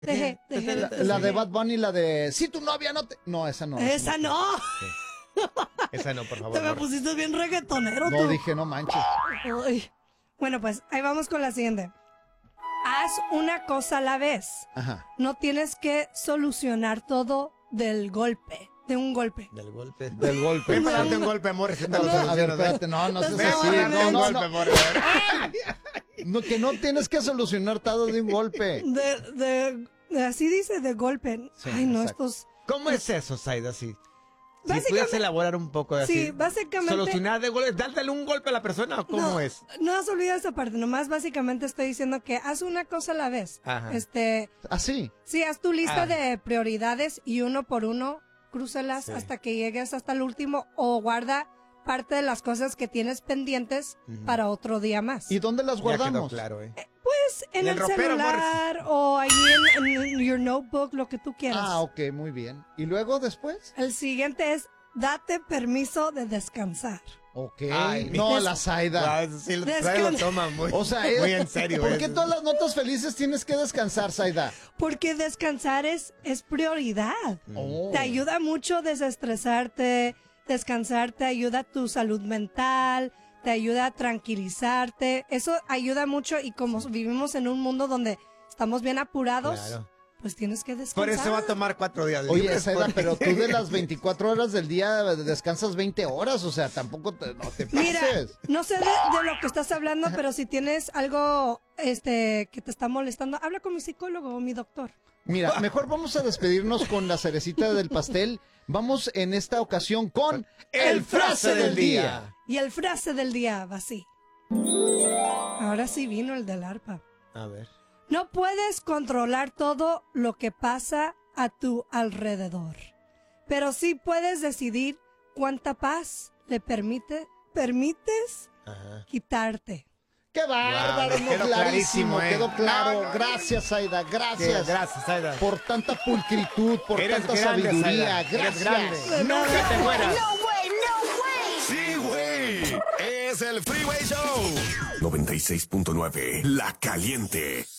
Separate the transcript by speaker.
Speaker 1: La de Bad Bunny, la de si tu novia no te... No, esa no.
Speaker 2: Esa no.
Speaker 3: Sí. Esa no, por favor.
Speaker 2: Te me pusiste bien reggaetonero,
Speaker 1: No,
Speaker 2: tú.
Speaker 1: dije, no manches.
Speaker 2: Ay. Bueno, pues ahí vamos con la siguiente. Haz una cosa a la vez.
Speaker 1: Ajá.
Speaker 2: No tienes que solucionar todo de un golpe.
Speaker 3: Del golpe.
Speaker 1: Del golpe.
Speaker 3: Ven para darte un golpe, amor.
Speaker 1: A ver, espérate, no seas
Speaker 3: Ven
Speaker 1: así.
Speaker 3: para darte
Speaker 1: No,
Speaker 3: un
Speaker 1: no,
Speaker 3: golpe,
Speaker 1: no.
Speaker 3: amor.
Speaker 1: No, que no tienes que solucionar todo de un golpe.
Speaker 2: Así dice, de golpe.
Speaker 1: Sí,
Speaker 2: Ay, no,
Speaker 1: exacto.
Speaker 2: estos...
Speaker 3: ¿Cómo es eso, Zaida? Si
Speaker 2: Básicamente-
Speaker 3: pudieras elaborar un poco de así.
Speaker 2: Sí, básicamente...
Speaker 3: Solucionar de golpe, dártale un golpe a la persona, ¿o cómo es?
Speaker 2: No has olvidado esa parte, nomás básicamente estoy diciendo que haz una cosa a la vez.
Speaker 3: Ajá.
Speaker 1: Así.
Speaker 2: Sí, haz tu lista
Speaker 3: Ah.
Speaker 2: de prioridades y uno por uno crúzalas
Speaker 3: Sí.
Speaker 2: hasta que llegues hasta el último o guarda parte de las cosas que tienes pendientes para otro día más.
Speaker 1: ¿Y dónde las
Speaker 3: Ya quedó
Speaker 1: guardamos?
Speaker 3: claro, ¿eh?
Speaker 2: Pues en
Speaker 3: En
Speaker 2: el
Speaker 3: el ropero,
Speaker 2: celular o ahí en your notebook, lo que tú quieras.
Speaker 1: Ah, ok, muy bien. ¿Y luego después?
Speaker 2: El siguiente es date permiso de descansar.
Speaker 1: Ok.
Speaker 3: Ay,
Speaker 1: no,
Speaker 2: des-
Speaker 1: la Zaida.
Speaker 3: Ah, sí, lo toma muy,
Speaker 1: O sea,
Speaker 3: muy en serio.
Speaker 1: ¿por
Speaker 3: ¿eh?
Speaker 1: qué todas las notas felices tienes que descansar, Zaida?
Speaker 2: Porque descansar es prioridad.
Speaker 1: Oh.
Speaker 2: Te ayuda mucho a desestresarte, descansar te ayuda a tu salud mental, te ayuda a tranquilizarte. Eso ayuda mucho y como vivimos en un mundo donde estamos bien apurados,
Speaker 3: Claro.
Speaker 2: pues tienes que
Speaker 3: Por
Speaker 2: descansar.
Speaker 3: eso va a tomar 4 días.
Speaker 1: Oye,
Speaker 3: libres,
Speaker 1: Zaida,
Speaker 3: porque-
Speaker 1: pero tú de las 24 horas del día descansas 20 horas, o sea, tampoco no te
Speaker 2: Mira,
Speaker 1: pases.
Speaker 2: no sé de lo que estás hablando, pero si tienes algo que te está molestando, habla con mi psicólogo o mi doctor.
Speaker 1: Mira, mejor vamos a despedirnos con la cerecita del pastel. Vamos en esta ocasión con el frase del día.
Speaker 2: Y el frase del día va así. Ahora sí vino el del arpa.
Speaker 3: A ver.
Speaker 2: No puedes controlar todo lo que pasa a tu alrededor, pero sí puedes decidir cuánta paz le permites
Speaker 3: Ajá.
Speaker 2: quitarte.
Speaker 1: ¡Qué bárbaro!
Speaker 3: Wow,
Speaker 1: no,
Speaker 3: quedó
Speaker 1: clarísimo,
Speaker 3: clarísimo, ¿eh?
Speaker 1: quedó claro.
Speaker 3: No.
Speaker 1: Gracias, Zaida, gracias.
Speaker 3: Gracias, Zaida.
Speaker 1: Por tanta pulcritud, por
Speaker 3: Eres
Speaker 1: tanta
Speaker 3: grande,
Speaker 1: sabiduría.
Speaker 3: Zaida. Eres
Speaker 1: Gracias.
Speaker 3: grande. Nunca te mueras.
Speaker 4: Sí, güey. Es el Freeway Show. 96.9. La Caliente.